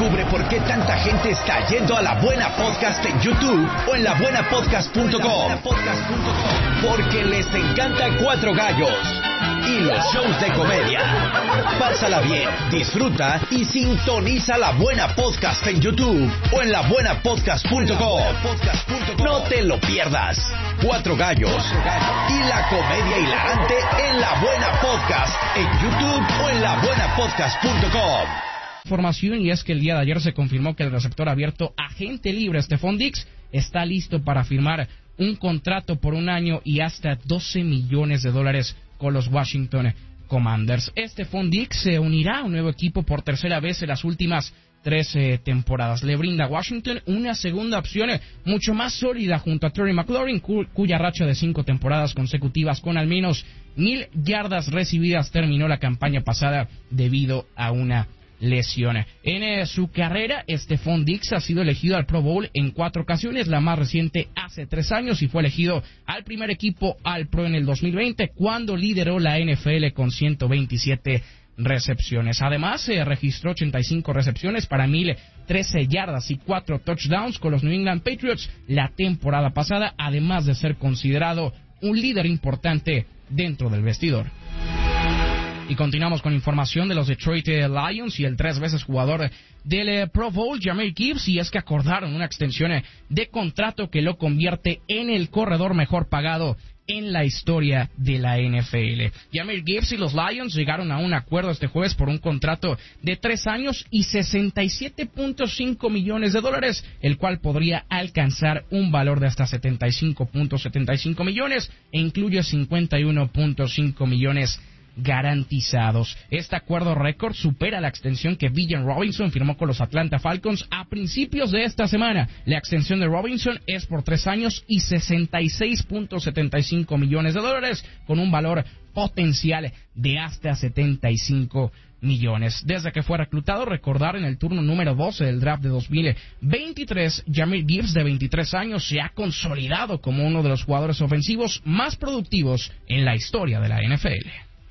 Descubre por qué tanta gente está yendo a La Buena Podcast en YouTube o en labuenapodcast.com. Porque les encanta Cuatro Gallos y los shows de comedia. Pásala bien, disfruta y sintoniza La Buena Podcast en YouTube o en labuenapodcast.com. No te lo pierdas. Cuatro Gallos y la comedia hilarante en La Buena Podcast en YouTube o en labuenapodcast.com. Información, y es que el día de ayer se confirmó que el receptor abierto agente libre Stephon Diggs está listo para firmar un contrato por 1 año y hasta $12 millones con los Washington Commanders. Stephon Diggs se unirá a un nuevo equipo por tercera vez en las últimas 3 temporadas. Le brinda a Washington una segunda opción mucho más sólida junto a Terry McLaurin, cuya racha de 5 temporadas consecutivas con al menos 1,000 yardas recibidas terminó la campaña pasada debido a una lesión. En su carrera, Stephon Diggs ha sido elegido al Pro Bowl en 4 ocasiones, la más reciente hace 3 años, y fue elegido al primer equipo al Pro en el 2020, cuando lideró la NFL con 127 recepciones. Además, se registró 85 recepciones para 1,013 yardas y 4 touchdowns con los New England Patriots la temporada pasada, además de ser considerado un líder importante dentro del vestidor. Y continuamos con información de los Detroit Lions y el 3 veces jugador del Pro Bowl, Jahmyr Gibbs, y es que acordaron una extensión de contrato que lo convierte en el corredor mejor pagado en la historia de la NFL. Jahmyr Gibbs y los Lions llegaron a un acuerdo este jueves por un contrato de 3 años y $67.5 millones, el cual podría alcanzar un valor de hasta $75.75 millones e incluye $51.5 millones garantizados. Este acuerdo récord supera la extensión que Bijan Robinson firmó con los Atlanta Falcons a principios de esta semana. La extensión de Robinson es por 3 años y $66.75 millones, con un valor potencial de hasta 75 millones. Desde que fue reclutado, recordar, en el turno número 12 del draft de 2023, Jahmyr Gibbs, de 23 años, se ha consolidado como uno de los jugadores ofensivos más productivos en la historia de la NFL.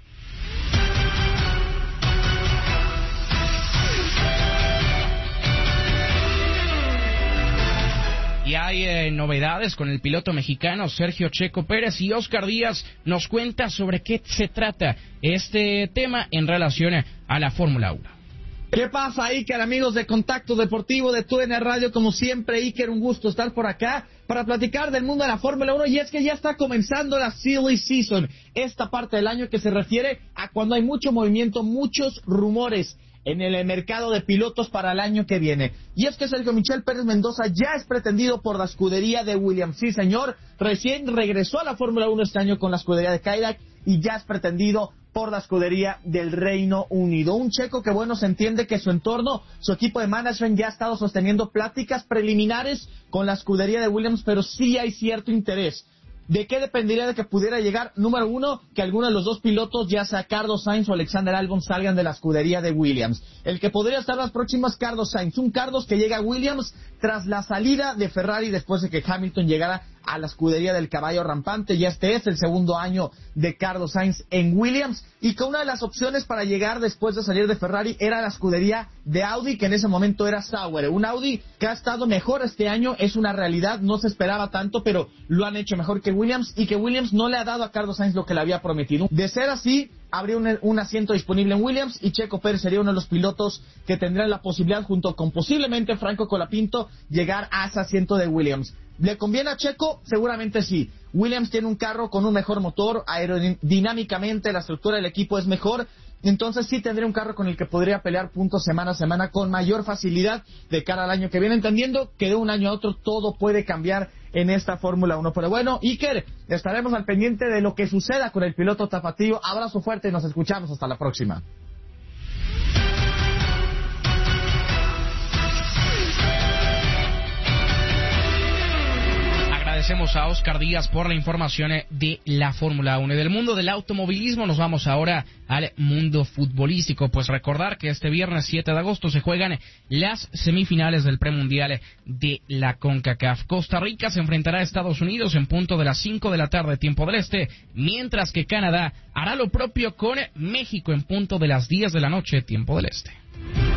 Y hay novedades con el piloto mexicano Sergio Checo Pérez, y Oscar Díaz nos cuenta sobre qué se trata este tema en relación a la Fórmula 1. ¿Qué pasa, Iker, amigos de Contacto Deportivo de TUDN Radio? Como siempre, Iker, un gusto estar por acá para platicar del mundo de la Fórmula 1, y es que ya está comenzando la Silly Season, esta parte del año que se refiere a cuando hay mucho movimiento, muchos rumores en el mercado de pilotos para el año que viene. Y es que Sergio Michel Pérez Mendoza ya es pretendido por la escudería de Williams. Sí, señor, recién regresó a la Fórmula 1 este año con la escudería de Cadillac y ya es pretendido por la escudería del Reino Unido. Un checo que, bueno, se entiende que su entorno, su equipo de management ya ha estado sosteniendo pláticas preliminares con la escudería de Williams, pero sí hay cierto interés. ¿De qué dependería de que pudiera llegar? Número 1, que alguno de los 2 pilotos, ya sea Carlos Sainz o Alexander Albon, salgan de la escudería de Williams. El que podría estar las próximas, Carlos Sainz. Un Carlos que llega a Williams tras la salida de Ferrari después de que Hamilton llegara a la escudería del caballo rampante. Y este es el segundo año de Carlos Sainz en Williams, y que una de las opciones para llegar después de salir de Ferrari era la escudería de Audi, que en ese momento era Sauber. Un Audi que ha estado mejor este año, es una realidad, no se esperaba tanto, pero lo han hecho mejor que Williams, y que Williams no le ha dado a Carlos Sainz lo que le había prometido. De ser así, habría un asiento disponible en Williams, y Checo Pérez sería uno de los pilotos que tendrían la posibilidad, junto con posiblemente Franco Colapinto, llegar a ese asiento de Williams. ¿Le conviene a Checo? Seguramente sí. Williams tiene un carro con un mejor motor, aerodinámicamente la estructura del equipo es mejor, entonces sí tendría un carro con el que podría pelear puntos semana a semana con mayor facilidad de cara al año que viene, entendiendo que de un año a otro todo puede cambiar en esta Fórmula 1. Pero bueno, Iker, estaremos al pendiente de lo que suceda con el piloto tapatío. Abrazo fuerte y nos escuchamos hasta la próxima. Agradecemos a Oscar Díaz por la información de la Fórmula 1. Y del mundo del automovilismo nos vamos ahora al mundo futbolístico, pues recordar que este viernes 7 de agosto se juegan las semifinales del premundial de la CONCACAF. Costa Rica se enfrentará a Estados Unidos en punto de las 5 de la tarde, tiempo del este, mientras que Canadá hará lo propio con México en punto de las 10 de la noche, tiempo del este.